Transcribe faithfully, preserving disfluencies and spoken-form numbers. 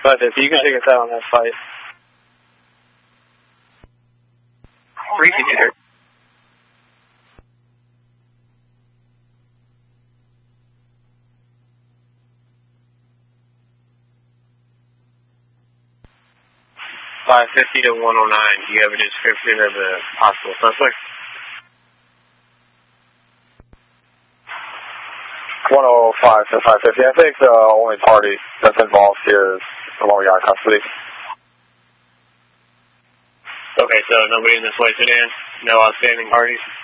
But if you can take us out on that fight. Three computer. five fifty to one oh nine, do you have a description of the possible suspect? one oh five to five fifty. I think the only party that's involved here is the one we got in custody. Okay, so nobody in this white sedan? No outstanding parties?